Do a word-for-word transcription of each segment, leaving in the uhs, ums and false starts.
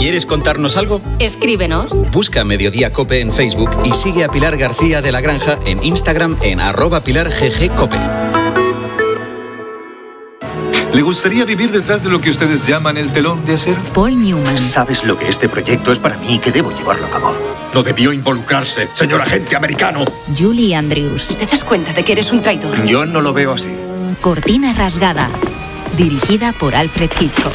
¿Quieres contarnos algo? Escríbenos. Busca Mediodía Cope en Facebook y sigue a Pilar García de la Granja en Instagram en arroba Pilar G G Cope. ¿Le gustaría vivir detrás de lo que ustedes llaman el telón de acero? Paul Newman. Sabes lo que este proyecto es para mí y que debo llevarlo a cabo. No debió involucrarse, señor agente americano. Julie Andrews. ¿Y te das cuenta de que eres un traidor? Yo no lo veo así. Cortina rasgada. Dirigida por Alfred Hitchcock.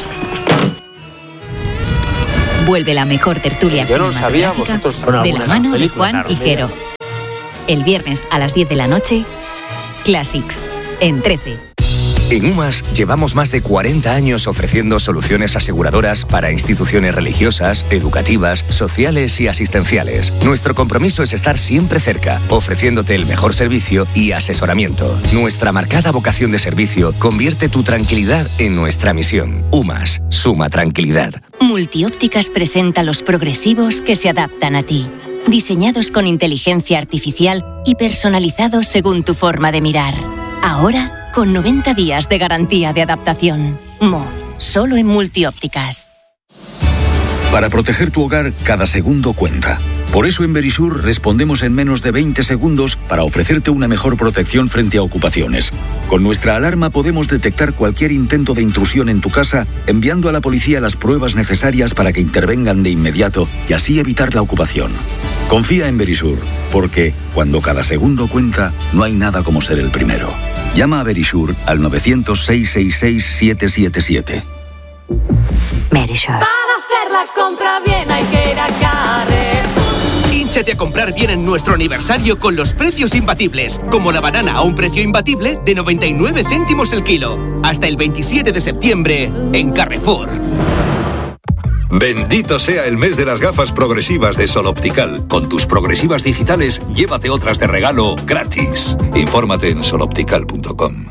Vuelve la mejor tertulia Yo no lo sabía, vosotros son de la mano de Juan claro, y Jero. El viernes a las diez de la noche, Classics, en trece. En UMAS llevamos más de cuarenta años ofreciendo soluciones aseguradoras para instituciones religiosas, educativas, sociales y asistenciales. Nuestro compromiso es estar siempre cerca, ofreciéndote el mejor servicio y asesoramiento. Nuestra marcada vocación de servicio convierte tu tranquilidad en nuestra misión. UMAS, suma tranquilidad. Multiópticas presenta los progresivos que se adaptan a ti. Diseñados con inteligencia artificial y personalizados según tu forma de mirar. Ahora, con noventa días de garantía de adaptación. Mo, solo en Multiópticas. Para proteger tu hogar, cada segundo cuenta. Por eso en Verisur respondemos en menos de veinte segundos para ofrecerte una mejor protección frente a ocupaciones. Con nuestra alarma podemos detectar cualquier intento de intrusión en tu casa, enviando a la policía las pruebas necesarias para que intervengan de inmediato y así evitar la ocupación. Confía en Verisur, porque cuando cada segundo cuenta, no hay nada como ser el primero. Llama a Verisur al novecientos, seiscientos sesenta y seis, siete siete siete. Verisur. Para hacer la compra bien hay que ir a Carrefour. Hínchate a comprar bien en nuestro aniversario con los precios imbatibles, como la banana a un precio imbatible de noventa y nueve céntimos el kilo. Hasta el veintisiete de septiembre en Carrefour. Bendito sea el mes de las gafas progresivas de Sol Optical. Con tus progresivas digitales, llévate otras de regalo gratis. Infórmate en sol optical punto com.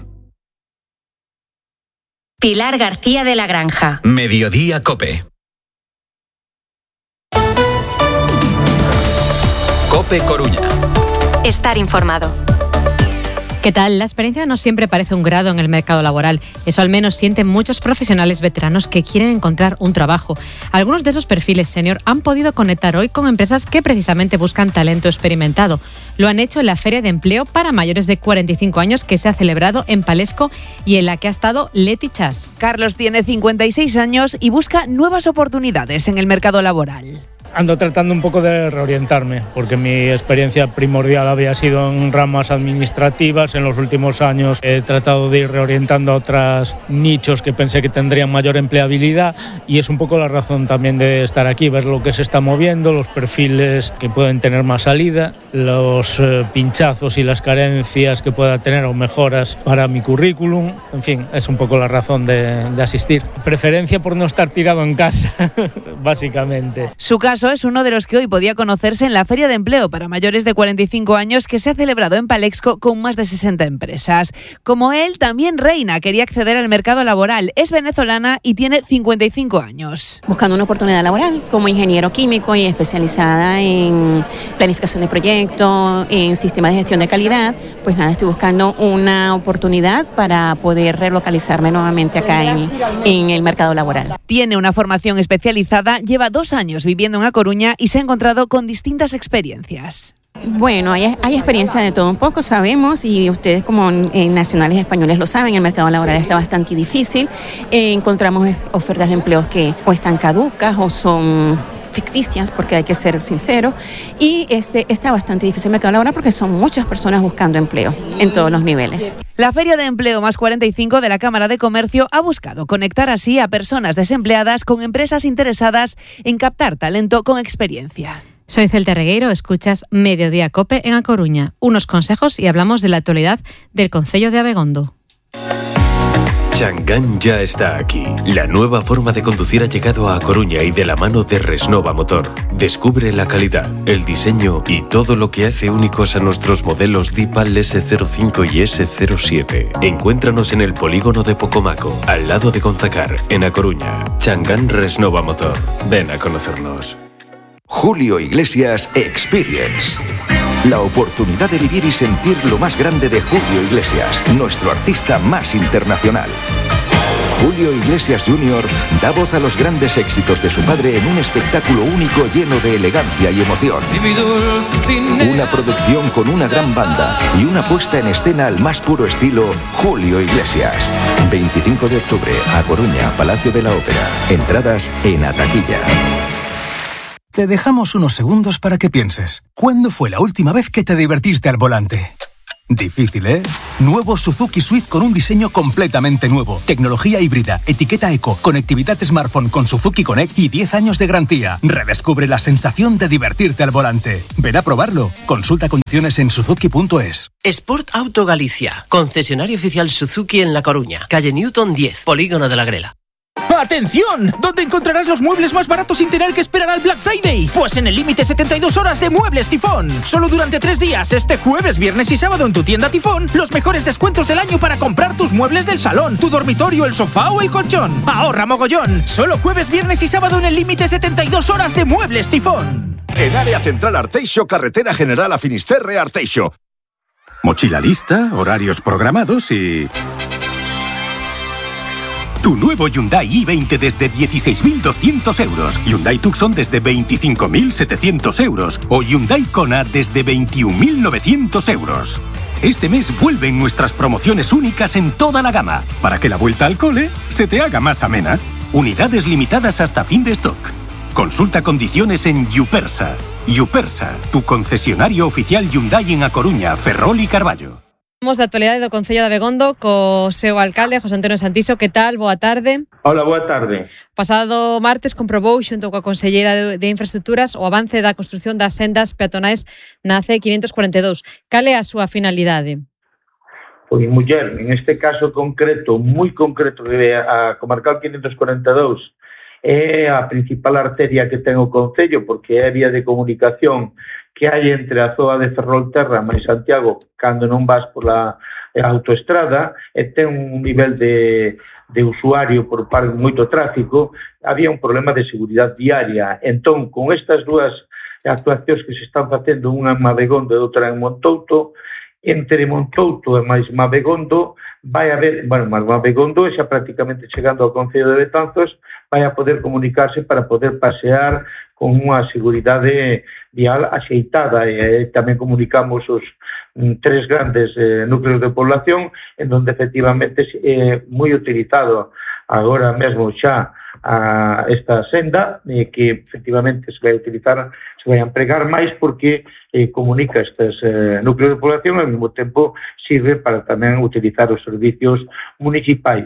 Pilar García de la Granja. Mediodía Cope. Cope Coruña. Estar informado. ¿Qué tal? La experiencia no siempre parece un grado en el mercado laboral. Eso al menos sienten muchos profesionales veteranos que quieren encontrar un trabajo. Algunos de esos perfiles senior han podido conectar hoy con empresas que precisamente buscan talento experimentado. Lo han hecho en la Feria de Empleo para mayores de cuarenta y cinco años que se ha celebrado en Palesco y en la que ha estado Leti Chas. Carlos tiene cincuenta y seis años y busca nuevas oportunidades en el mercado laboral. Ando tratando un poco de reorientarme, porque mi experiencia primordial había sido en ramas administrativas. En los últimos años he tratado de ir reorientando a otros nichos que pensé que tendrían mayor empleabilidad, y es un poco la razón también de estar aquí, ver lo que se está moviendo, los perfiles que pueden tener más salida, los eh, pinchazos y las carencias que pueda tener o mejoras para mi currículum. En fin, es un poco la razón de, de asistir. Preferencia por no estar tirado en casa, básicamente. Su caso es uno de los que hoy podía conocerse en la Feria de Empleo para mayores de cuarenta y cinco años que se ha celebrado en Palexco con más de sesenta empresas. Como él, también Reina quería acceder al mercado laboral. Es venezolana y tiene cincuenta y cinco años. Buscando una oportunidad laboral como ingeniero químico y especializada en planificación de proyectos, en sistemas de gestión de calidad, pues nada, estoy buscando una oportunidad para poder relocalizarme nuevamente acá en, en el mercado laboral. Tiene una formación especializada, lleva dos años viviendo en A Coruña y se ha encontrado con distintas experiencias. Bueno, hay, hay experiencia de todo un poco, sabemos, y ustedes como eh, nacionales españoles lo saben, el mercado laboral está bastante difícil. Eh, encontramos ofertas de empleos que o están caducas o son ficticias, porque hay que ser sincero, y este está bastante difícil el mercado laboral porque son muchas personas buscando empleo en todos los niveles. La Feria de Empleo más cuarenta y cinco de la Cámara de Comercio ha buscado conectar así a personas desempleadas con empresas interesadas en captar talento con experiencia. Soy Celte Regueiro, escuchas Mediodía Cope en A Coruña. Unos consejos y hablamos de la actualidad del concello de Abegondo. Changán ya está aquí. La nueva forma de conducir ha llegado a A Coruña y de la mano de Resnova Motor. Descubre la calidad, el diseño y todo lo que hace únicos a nuestros modelos Dipal ese cero cinco y ese cero siete. Encuéntranos en el polígono de Pocomaco, al lado de Gonzacar, en A Coruña. Changán Resnova Motor. Ven a conocernos. Julio Iglesias Experience. La oportunidad de vivir y sentir lo más grande de Julio Iglesias, nuestro artista más internacional. Julio Iglesias junior da voz a los grandes éxitos de su padre en un espectáculo único lleno de elegancia y emoción. Una producción con una gran banda y una puesta en escena al más puro estilo Julio Iglesias. veinticinco de octubre, A Coruña, Palacio de la Ópera. Entradas en Ataquilla. Te dejamos unos segundos para que pienses. ¿Cuándo fue la última vez que te divertiste al volante? Difícil, ¿eh? Nuevo Suzuki Swift con un diseño completamente nuevo. Tecnología híbrida, etiqueta eco, conectividad smartphone con Suzuki Connect y diez años de garantía. Redescubre la sensación de divertirte al volante. Ven a probarlo. Consulta condiciones en suzuki punto es. Sport Auto Galicia, concesionario oficial Suzuki en La Coruña, calle Newton diez, Polígono de la Grela. ¡Atención! ¿Dónde encontrarás los muebles más baratos sin tener que esperar al Black Friday? Pues en el límite setenta y dos horas de Muebles Tifón. Solo durante tres días, este jueves, viernes y sábado en tu tienda Tifón, los mejores descuentos del año para comprar tus muebles del salón, tu dormitorio, el sofá o el colchón. ¡Ahorra mogollón! Solo jueves, viernes y sábado en el límite setenta y dos horas de Muebles Tifón. En Área Central Arteixo, Carretera General a Finisterre Arteixo. Mochila lista, horarios programados y... Tu nuevo Hyundai i veinte desde dieciséis mil doscientos euros. Hyundai Tucson desde veinticinco mil setecientos euros. O Hyundai Kona desde veintiún mil novecientos euros. Este mes vuelven nuestras promociones únicas en toda la gama, para que la vuelta al cole se te haga más amena. Unidades limitadas hasta fin de stock. Consulta condiciones en Yupersa. Yupersa, tu concesionario oficial Hyundai en A Coruña, Ferrol y Carballo. Vamos de actualidade do Concello de Abegondo co seu alcalde, José Antonio Santiso. Que tal? Boa tarde. Hola, boa tarde. Pasado martes comprobou xunto coa Conselleira de, de Infraestructuras o avance da construción das sendas peatonais na C quinientos cuarenta e dous. Cal é a súa finalidade? Pois, muller, en este caso concreto, moi concreto, a comarcal quinientos cuarenta e dous é a principal arteria que ten o Concello, porque é a vía de comunicación que hai entre a zoa de Ferrolterra máis Santiago cando non vas pola autoestrada, e ten un nivel de, de usuario por parte moito tráfico. Había un problema de seguridade viaria. Entón, con estas dúas actuacións que se están facendo, unha en Mabegondo e outra en Montouto, entre Montouto e máis Mabegondo vai haber, bueno, máis Mabegondo xa prácticamente chegando ao Concello de Betanzos, vai a poder comunicarse para poder pasear con unha seguridade vial axeitada, e tamén comunicamos os mm, tres grandes eh, núcleos de población en donde efectivamente é eh, moi utilizado agora mesmo xa a esta senda, eh, que efectivamente se vai utilizar, se vai a empregar máis porque eh, comunica estes eh, núcleos de población e ao mesmo tempo sirve para tamén utilizar os servicios municipais.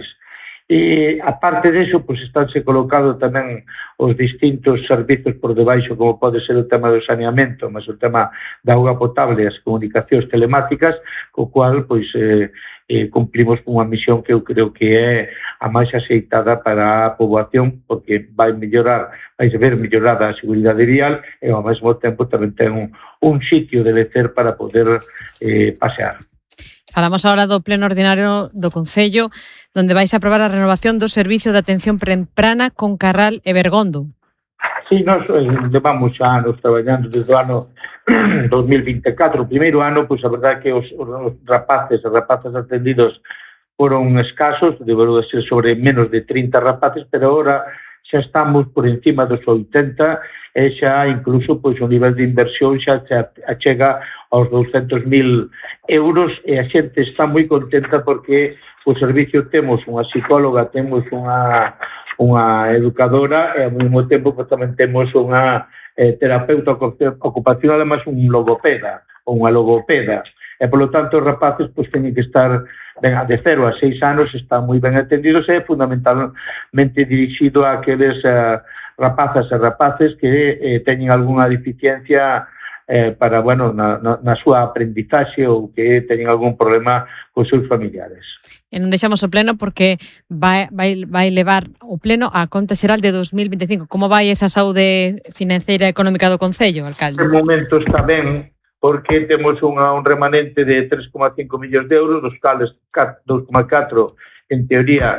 E, aparte deso, pois estánse colocado tamén os distintos servicios por debaixo, como pode ser o tema do saneamento, mas o tema da auga potable e as comunicacións telemáticas, co cual pois eh, eh, cumplimos unha misión que eu creo que é a máis aceitada para a poboación, porque vai mellorar, vai ver mellorada a seguridade vial e ao mesmo tempo tamén ten un, un sitio de lecer para poder eh, pasear. Falamos agora do pleno ordinario do Concello, donde vais a aprobar a renovación do servicio de atención temprana con Carral e Bergondo. Sí, nós eh, levamos xa anos traballando desde o ano dos mil vinte e catro. O primeiro ano, pois a verdade que os, os rapaces, os rapaces atendidos foron escasos, deberon ser sobre menos de trinta rapaces, pero agora xa estamos por encima dos oitenta e xa incluso pois o nivel de inversión xa chega aos douscentos mil euros e a xente está moi contenta porque o servicio temos unha psicóloga, temos unha, unha educadora e ao mesmo tempo pues, tamén temos unha eh, terapeuta ocupacional, además un logopeda ou unha logopeda. E, polo tanto, os rapaces pues, teñen que estar ben, de cero a seis anos, están moi ben atendidos e fundamentalmente dirixido a aqueles uh, rapazas e rapaces que eh, teñen algunha deficiencia eh, para, bueno, na, na, na súa aprendizaxe ou que teñen algún problema cos seus familiares. E non deixamos o pleno porque vai, vai, vai levar o pleno á conta xeral de dos mil vinte e cinco. Como vai esa saúde financeira e económica do Concello, alcalde? En momento está ben, porque temos unha, un remanente de tres coma cinco millóns de euros, dos cales dous coma catro en teoría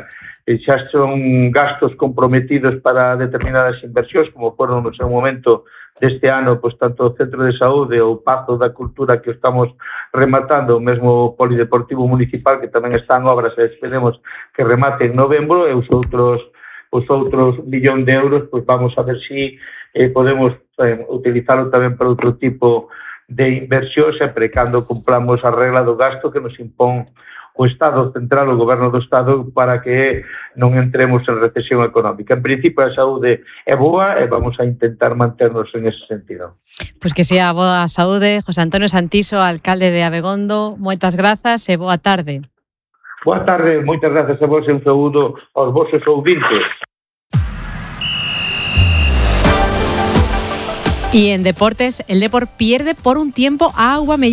eh, xa son gastos comprometidos para determinadas inversións, como foron no seu momento deste ano, pois tanto o Centro de Saúde ou o Pazo da Cultura que estamos rematando, o mesmo Polideportivo Municipal que tamén está en obras e esperemos que remate en novembro, e os outros os outros millón de euros, pois vamos a ver si eh, podemos eh, utilizarlo tamén para outro tipo de inversión, sempre cando cumplamos a regla do gasto que nos impón o Estado central, o Goberno do Estado, para que non entremos en recesión económica. En principio a saúde é boa e vamos a intentar manternos en ese sentido. Pois que sea boa saúde. José Antonio Santiso, alcalde de Abegondo, moitas grazas e boa tarde. Boa tarde, moitas grazas a vos e un saúdo aos vosos ouvintes. Y en deportes, el Depor pierde por un tiempo a Agua Mellada.